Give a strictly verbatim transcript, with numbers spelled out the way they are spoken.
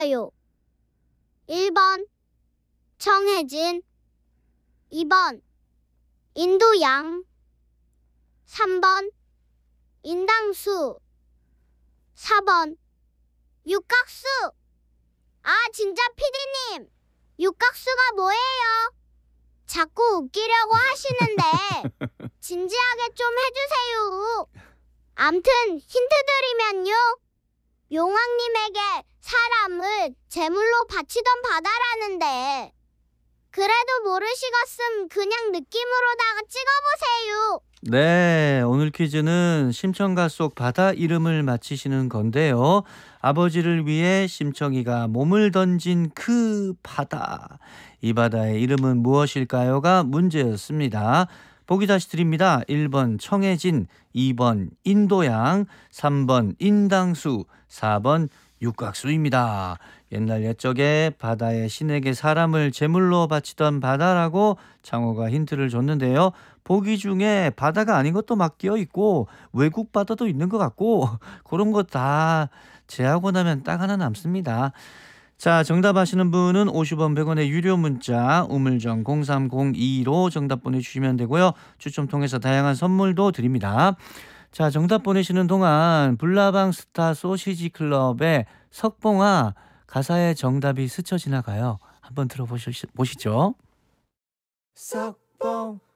주세요. 일 번 청해진, 이 번 인도양, 삼 번 인당수, 사 번 육각수. 아, 진짜 피디님, 육각수가 뭐예요? 자꾸 웃기려고 하시는데 진지하게 좀 해주세요. 암튼 힌트 드리면요, 용왕님에게 사람을 제물로 바치던 바다라는데, 그래도 모르시겠음 그냥 느낌으로다가 찍어보세요. 네, 오늘 퀴즈는 심청가 속 바다 이름을 맞히시는 건데요. 아버지를 위해 심청이가 몸을 던진 그 바다. 이 바다의 이름은 무엇일까요가 문제였습니다. 보기 다시 드립니다. 일 번 청해진, 이 번 인도양, 삼 번 인당수, 사 번 육각수입니다. 옛날 옛적에 바다의 신에게 사람을 제물로 바치던 바다라고 창호가 힌트를 줬는데요. 보기 중에 바다가 아닌 것도 막 끼어 있고 외국 바다도 있는 것 같고 그런 거 다 제하고 나면 딱 하나 남습니다. 자, 정답 아시는 분은 오십 원 백 원의 유료 문자 우물정 공삼공이로 정답 보내주시면 되고요. 추첨 통해서 다양한 선물도 드립니다. 자, 정답 보내시는 동안 불나방 스타 소시지 클럽의 석봉아 가사의 정답이 스쳐 지나가요. 한번 들어보시죠. 석봉